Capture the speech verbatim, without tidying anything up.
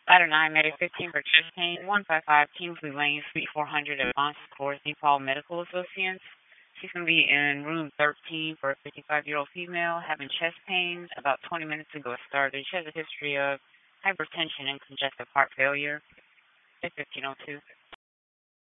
Ladder nine, Medic fifteen for chest pain, one five five, Kingsley Lane, Suite four hundred, Advanced Course, Nepal Medical Associates. She's going to be in room thirteen for a fifty-five-year-old female having chest pain. About twenty minutes ago it started. She has a history of hypertension and congestive heart failure. fifteen oh two.